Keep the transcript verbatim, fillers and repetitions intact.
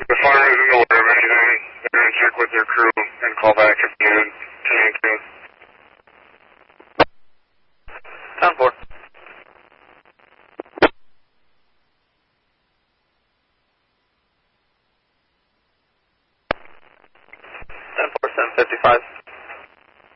The farm isn't aware of anything. They're going to check with their crew and call back if needed. ten two. ten four. ten four, seven fifty-five.